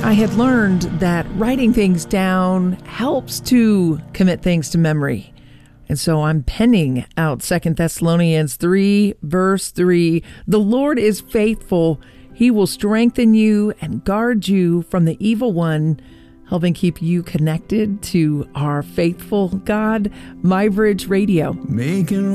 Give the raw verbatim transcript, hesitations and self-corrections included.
I had learned that writing things down helps to commit things to memory. And so I'm penning out Second Thessalonians three, verse three. The Lord is faithful. He will strengthen you and guard you from the evil one, helping keep you connected to our faithful God. MyBridge Radio. Making